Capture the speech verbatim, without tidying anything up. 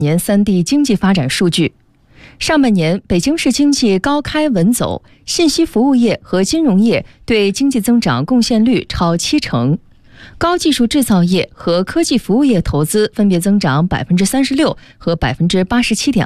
年三地经济发展数据。上半年，北京市经济高开稳走，信息服务业和金融业对经济增长贡献率超七成。高技术制造业和科技服务业投资分别增长百分之三十六和百分之八十七点